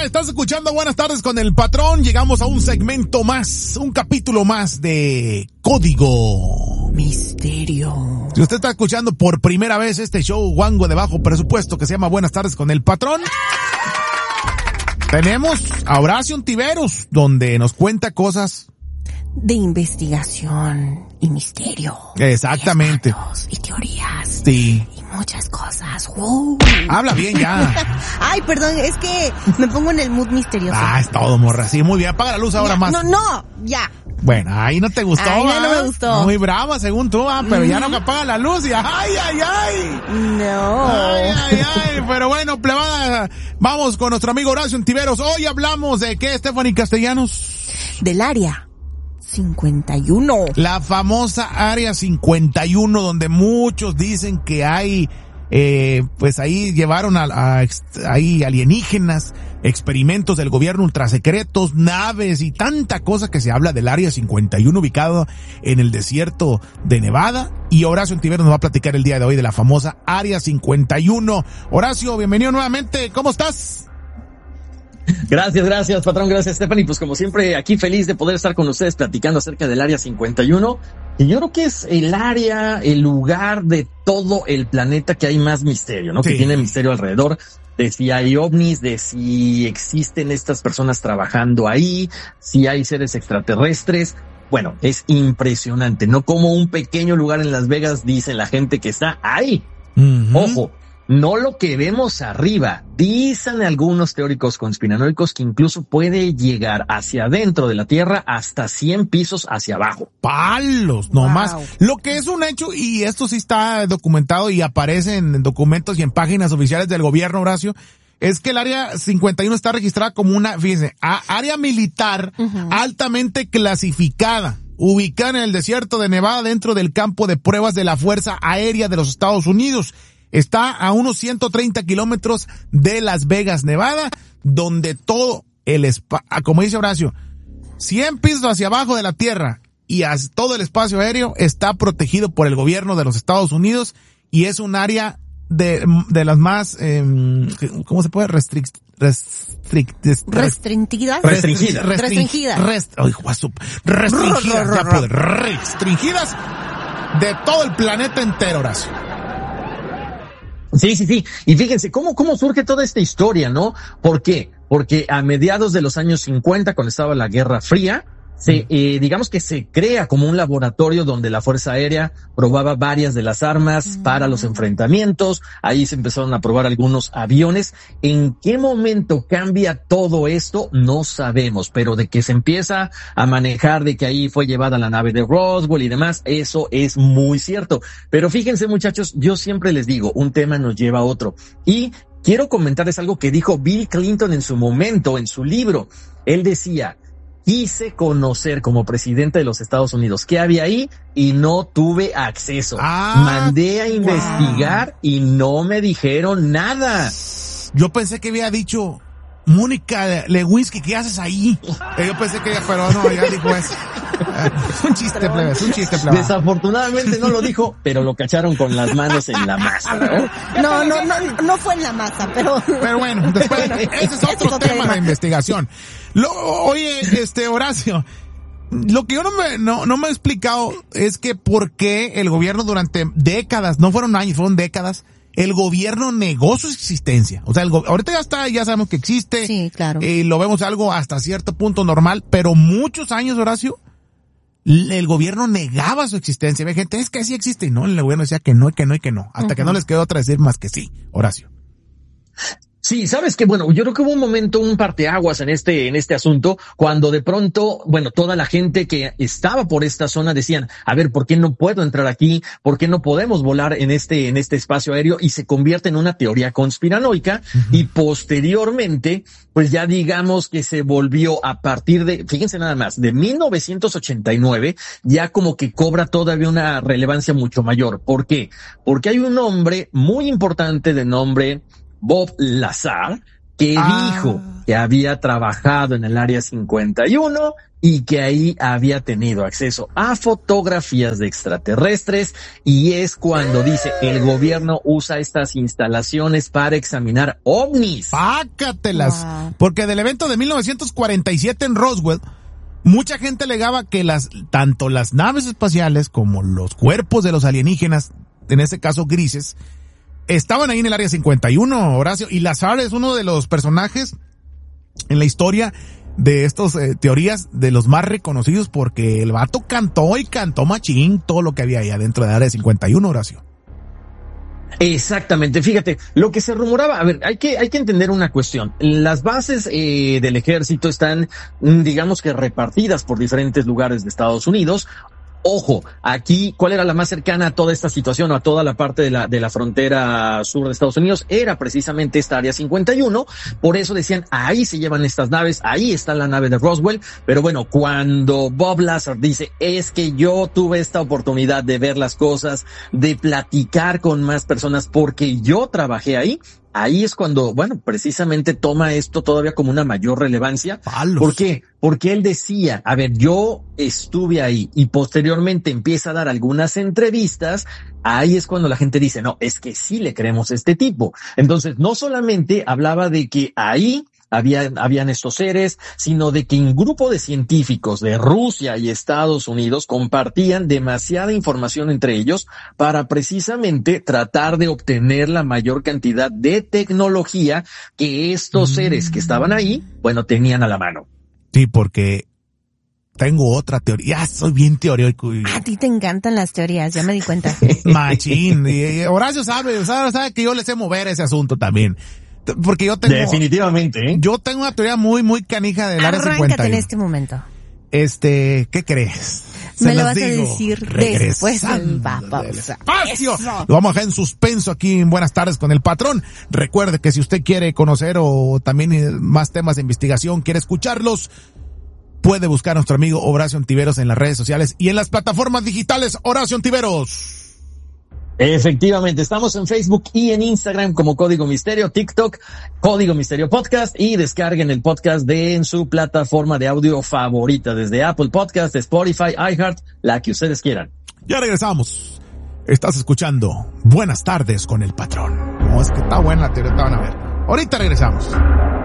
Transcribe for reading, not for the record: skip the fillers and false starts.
estás escuchando Buenas Tardes con el Patrón. Llegamos a un segmento más, un capítulo más de Código Misterio. Si usted está escuchando por primera vez este show guango de bajo presupuesto que se llama Buenas Tardes con el Patrón, tenemos a Horacio Ontiveros, donde nos cuenta cosas de investigación y misterio. Exactamente. Y teorías. Sí. Y muchas cosas. Wow. Habla bien ya. Ay, perdón, es que me pongo en el mood misterioso. Es todo, morra. Sí, muy bien. Apaga la luz ahora ya, más. Ya. Bueno, ahí no te gustó. Ay, no me gustó. Muy brava, según tú, pero ya no que apaga la luz y ¡ay! No. Ay, pero bueno, plebada, vamos con nuestro amigo Horacio Ontiveros. Hoy hablamos de ¿qué, Stephanie Castellanos? Del área 51. La famosa área 51, donde muchos dicen que hay, pues ahí llevaron ahí alienígenas, experimentos del gobierno ultrasecretos, naves y tanta cosa que se habla del área 51 ubicado en el desierto de Nevada. Y Horacio Ontiveros nos va a platicar el día de hoy de la famosa área 51. Horacio, bienvenido nuevamente. ¿Cómo estás? Gracias, patrón, gracias, Stephanie. Pues como siempre, aquí feliz de poder estar con ustedes platicando acerca del área 51. Y yo creo que es el área, el lugar de todo el planeta que hay más misterio, ¿no? Sí. Que tiene misterio alrededor de si hay ovnis, de si existen estas personas trabajando ahí, si hay seres extraterrestres. Bueno, es impresionante, ¿no? Como un pequeño lugar en Las Vegas, dice la gente que está ahí. Uh-huh. Ojo. No lo que vemos arriba. Dicen algunos teóricos conspiranoicos que incluso puede llegar hacia adentro de la Tierra hasta 100 pisos hacia abajo. ¡Palos! No más. Lo que es un hecho, y esto sí está documentado y aparece en documentos y en páginas oficiales del gobierno, Horacio, es que el área 51 está registrada como una, fíjense, área militar altamente clasificada, ubicada en el desierto de Nevada dentro del campo de pruebas de la Fuerza Aérea de los Estados Unidos. Está a unos 130 kilómetros de Las Vegas, Nevada, donde todo el como dice Horacio, 100 pisos hacia abajo de la tierra y todo el espacio aéreo está protegido por el gobierno de los Estados Unidos y es un área de las más, ¿cómo se puede? Restringidas de todo el planeta entero, Horacio. Sí. Y fíjense, ¿cómo surge toda esta historia, no? ¿Por qué? Porque a mediados de los años 50, cuando estaba la Guerra Fría, digamos que se crea como un laboratorio donde la Fuerza Aérea probaba varias de las armas para los enfrentamientos. Ahí se empezaron a probar algunos aviones. ¿En qué momento cambia todo esto? No sabemos, pero de que se empieza a manejar de que ahí fue llevada la nave de Roswell y demás, eso es muy cierto. Pero fíjense, muchachos, yo siempre les digo, un tema nos lleva a otro. Y quiero comentarles algo que dijo Bill Clinton en su momento, en su libro. Él decía: quise conocer como presidente de los Estados Unidos qué había ahí y no tuve acceso. Mandé a investigar y no me dijeron nada. Yo pensé que había dicho Mónica Lewinsky, ¿qué haces ahí? Yo pensé que, pero no, ya dijo eso. Es un chiste, plebe. Desafortunadamente no lo dijo, pero lo cacharon con las manos en la masa, ¿no? No fue en la masa, pero bueno, después, ese es otro tema de investigación. Oye, Horacio, lo que yo no me he explicado es que por qué el gobierno durante décadas, no fueron años, fueron décadas, el gobierno negó su existencia. O sea, ahorita ya sabemos que existe. Sí, claro. Y lo vemos algo hasta cierto punto normal, pero muchos años, Horacio, el gobierno negaba su existencia. Ve gente, es que sí existe. Y no, el gobierno decía que no. Hasta que no les quedó otra decir más que sí, Horacio. Sí, sabes que bueno, yo creo que hubo un momento, un parteaguas en este asunto, cuando de pronto, bueno, toda la gente que estaba por esta zona decían, a ver, ¿por qué no puedo entrar aquí? ¿Por qué no podemos volar en este espacio aéreo? Y se convierte en una teoría conspiranoica. Y posteriormente, pues ya digamos que se volvió a partir de, fíjense nada más, de 1989, ya como que cobra todavía una relevancia mucho mayor. ¿Por qué? Porque hay un hombre muy importante de nombre Bob Lazar, que dijo que había trabajado en el Área 51 y que ahí había tenido acceso a fotografías de extraterrestres, y es cuando dice el gobierno usa estas instalaciones para examinar ovnis. Pácatelas. Porque del evento de 1947 en Roswell, mucha gente alegaba que tanto las naves espaciales como los cuerpos de los alienígenas, en este caso grises, estaban ahí en el Área 51, Horacio, y Lazar es uno de los personajes en la historia de estos teorías de los más reconocidos, porque el vato cantó machín todo lo que había ahí adentro del Área 51, Horacio. Exactamente, fíjate, lo que se rumoraba, a ver, hay que entender una cuestión. Las bases del ejército están, digamos que repartidas por diferentes lugares de Estados Unidos. Ojo, aquí, ¿cuál era la más cercana a toda esta situación o a toda la parte de la frontera sur de Estados Unidos? Era precisamente esta Área 51, por eso decían, ahí se llevan estas naves, ahí está la nave de Roswell. Pero bueno, cuando Bob Lazar dice, es que yo tuve esta oportunidad de ver las cosas, de platicar con más personas porque yo trabajé ahí es cuando, bueno, precisamente toma esto todavía como una mayor relevancia. ¡Palos! ¿Por qué? Porque él decía, a ver, yo estuve ahí, y posteriormente empieza a dar algunas entrevistas. Ahí es cuando la gente dice, no, es que sí le creemos a este tipo. Entonces, no solamente hablaba de que ahí habían estos seres, sino de que un grupo de científicos de Rusia y Estados Unidos compartían demasiada información entre ellos para precisamente tratar de obtener la mayor cantidad de tecnología que estos seres que estaban ahí, bueno, tenían a la mano. Sí, porque tengo otra teoría. Soy bien teórico. A ti te encantan las teorías, ya me di cuenta. Machín. Y Horacio sabe que yo le sé mover ese asunto también. Porque yo tengo... Definitivamente, ¿eh? Yo tengo una teoría muy, muy canija del Área 51. Arráncate en este momento. ¿Qué crees? Me lo vas a decir después del espacio. Lo vamos a dejar en suspenso aquí en Buenas Tardes con el Patrón. Recuerde que si usted quiere conocer o también más temas de investigación, quiere escucharlos, puede buscar a nuestro amigo Horacio Ontiveros en las redes sociales y en las plataformas digitales. Horacio Ontiveros. Efectivamente, estamos en Facebook y en Instagram como Código Misterio, TikTok, Código Misterio Podcast, y descarguen el podcast en su plataforma de audio favorita, desde Apple Podcast, Spotify, iHeart, la que ustedes quieran. Ya regresamos. Estás escuchando Buenas Tardes con el Patrón. No, es que está buena la teoría, van a ver. Ahorita regresamos.